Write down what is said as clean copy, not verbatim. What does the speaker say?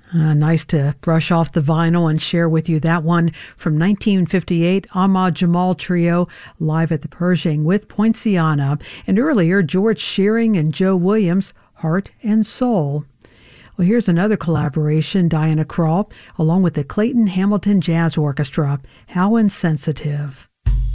Nice to brush off the vinyl and share with you that one from 1958, Ahmad Jamal Trio, live at the Pershing with Poinciana, and earlier George Shearing and Joe Williams, Heart and Soul. Well, here's another collaboration, Diana Krall, along with the Clayton Hamilton Jazz Orchestra, How Insensitive.